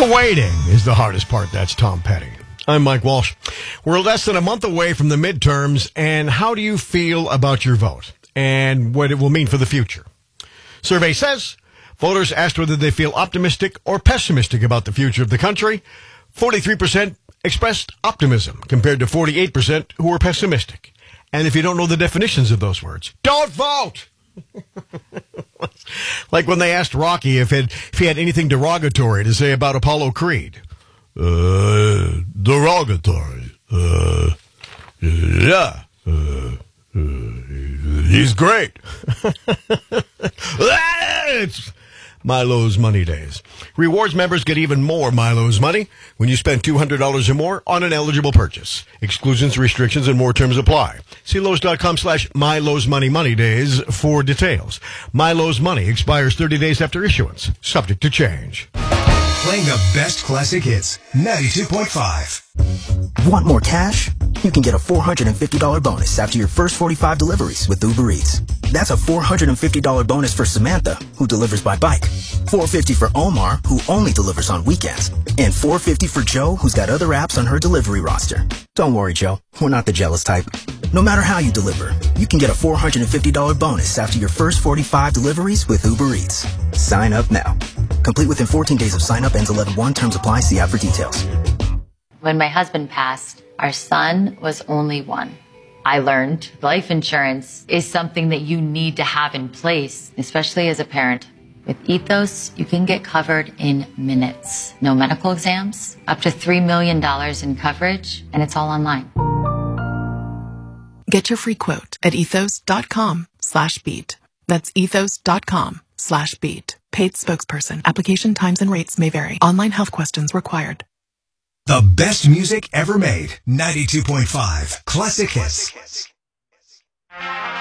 The waiting is the hardest part. That's Tom Petty. I'm Mike Walsh. We're less than a month away from the midterms, and how do you feel about your vote and what it will mean for the future? Survey says voters asked whether they feel optimistic or pessimistic about the future of the country. 43% expressed optimism compared to 48% who were pessimistic. And if you don't know the definitions of those words, don't vote! Like when they asked Rocky if he had anything derogatory to say about Apollo Creed. Derogatory. Yeah. He's great. It's Milo's Money Days. Rewards members get even more Milo's money when you spend $200 or more on an eligible purchase. Exclusions, restrictions, and more terms apply. See Lowe's.com/Milo's Money Days for details. Milo's Money expires 30 days after issuance, subject to change. Playing the best classic hits, 92.5. Want more cash? You can get a $450 bonus after your first 45 deliveries with Uber Eats. That's a $450 bonus for Samantha, who delivers by bike. $450 for Omar, who only delivers on weekends. And $450 for Joe, who's got other apps on her delivery roster. Don't worry, Joe. We're not the jealous type. No matter how you deliver, you can get a $450 bonus after your first 45 deliveries with Uber Eats. Sign up now. Complete within 14 days of sign up. Ends 11/1. Terms apply. See app for details. When my husband passed, our son was only one. I learned life insurance is something that you need to have in place, especially as a parent. With Ethos, you can get covered in minutes. No medical exams, up to $3 million in coverage, and it's all online. Get your free quote at ethos.com/beat. That's ethos.com/beat. Paid spokesperson. Application times and rates may vary. Online health questions required. The best music ever made, 92.5 Classic Hits.